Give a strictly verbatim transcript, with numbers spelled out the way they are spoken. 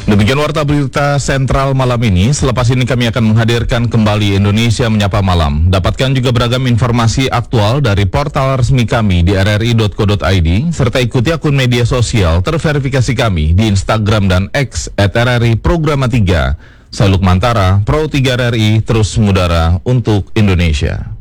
Demikian warta berita sentral malam ini. Selepas ini kami akan menghadirkan kembali Indonesia Menyapa Malam. Dapatkan juga beragam informasi aktual dari portal resmi kami di r r i dot co dot i d, serta ikuti akun media sosial terverifikasi kami di Instagram dan X at r r i programa tiga. Saya Lukman Tara, Pro tiga R R I, terus mengudara untuk Indonesia.